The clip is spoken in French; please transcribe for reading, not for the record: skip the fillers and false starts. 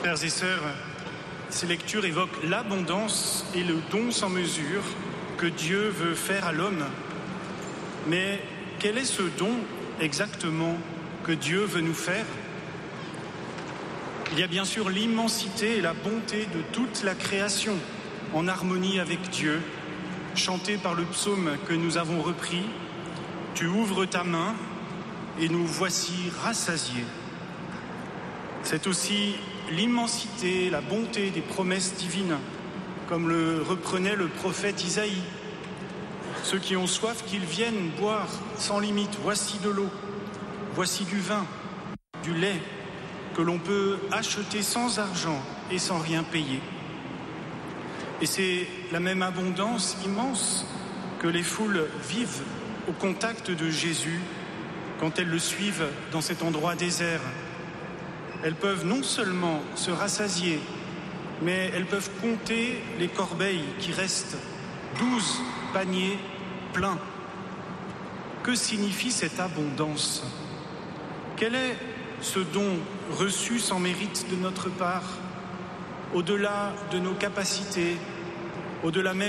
Frères et sœurs, ces lectures évoquent l'abondance et le don sans mesure que Dieu veut faire à l'homme. Mais quel est ce don exactement que Dieu veut nous faire ? Il y a bien sûr l'immensité et la bonté de toute la création, en harmonie avec Dieu, chantée par le psaume que nous avons repris. Tu ouvres ta main et nous voici rassasiés. C'est aussi l'immensité, la bonté des promesses divines, comme le reprenait le prophète Isaïe. Ceux qui ont soif, qu'ils viennent boire sans limite. Voici de l'eau, voici du vin, du lait, que l'on peut acheter sans argent et sans rien payer. Et c'est la même abondance immense que les foules vivent au contact de Jésus quand elles le suivent dans cet endroit désert. Elles peuvent non seulement se rassasier, mais elles peuvent compter les corbeilles qui restent, 12 paniers pleins. Que signifie cette abondance ? Quel est ce don reçu sans mérite de notre part, au-delà de nos capacités, au-delà même